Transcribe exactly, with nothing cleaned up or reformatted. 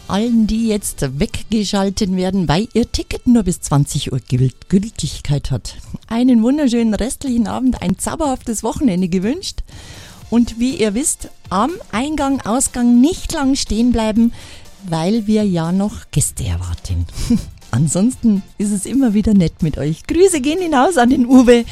allen, die jetzt weggeschaltet werden, weil ihr Ticket nur bis zwanzig Uhr Gültigkeit hat. Einen wunderschönen restlichen Abend, ein zauberhaftes Wochenende gewünscht. Und wie ihr wisst, am Eingang, Ausgang nicht lang stehen bleiben, weil wir ja noch Gäste erwarten. Ansonsten ist es immer wieder nett mit euch. Grüße gehen hinaus an den Uwe.